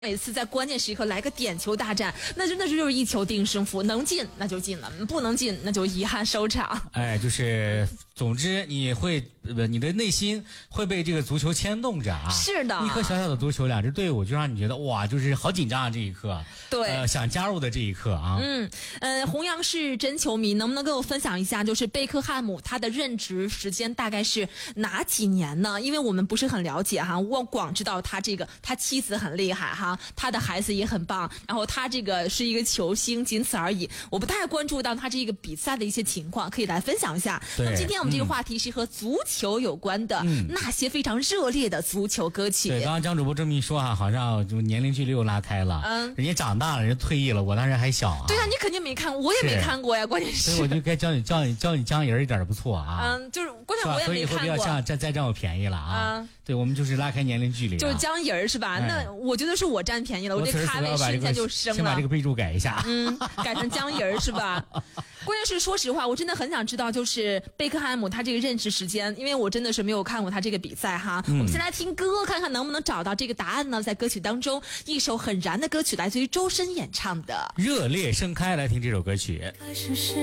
每次在关键时刻来个点球大战，那真的就是一球定胜负，能进那就进了，不能进那就遗憾收场。 哎，就是总之你的内心会被这个足球牵动着啊。 是的， 一颗小小的足球，两支队伍就让你觉得哇，就是好紧张啊这一刻。 对， 想加入的这一刻啊。 弘扬是真球迷，能不能跟我分享一下，就是贝克汉姆他的任职时间大概是哪几年呢？因为我们不是很了解哈，我光知道他妻子很厉害哈。他的孩子也很棒，然后他这个是一个球星，仅此而已。我不太关注到他这个比赛的一些情况，可以来分享一下。那么今天我们这个话题是和足球有关的，那些非常热烈的足球歌曲。 对，刚刚江主播这么一说哈，好像就年龄距离又拉开了。人家长大了，人家退役了，我当时还小啊。 对啊，你肯定没看过，我也没看过呀，关键是。 所以我就该教你江莹一点都不错啊。 就是关键我也没看过。 所以以后不要再占我便宜了啊。对，我们就是拉开年龄距离。 就是江莹是吧？那我觉得是我占便宜了，我这咖位瞬间就升了。 先把这个备注改一下。 改成江莹是吧？关键是说实话，我真的很想知道，就是贝克汉姆他这个任职时间，因为我真的是没有看过他这个比赛哈。我们先来听歌，看看能不能找到这个答案呢？在歌曲当中，一首很燃的歌曲，来自于周深演唱的 《热烈盛开》，来听这首歌曲。